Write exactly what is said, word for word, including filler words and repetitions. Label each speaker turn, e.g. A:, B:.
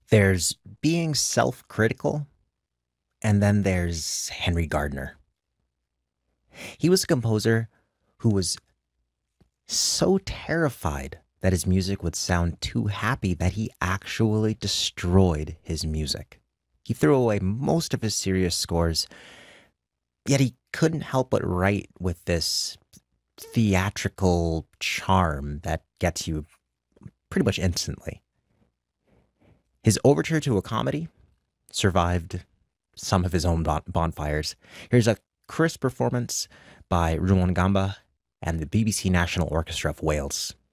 A: There's being self critical, and then there's Henry Gardner. He was a composer who was so terrified that his music would sound too happy that he actually destroyed his music. He threw away most of his serious scores, yet he couldn't help but write with this theatrical charm that gets you pretty much instantly. His overture to a comedy survived some of his own bon- bonfires. Here's a crisp performance by Ruan Gamba and the B B C National Orchestra of Wales.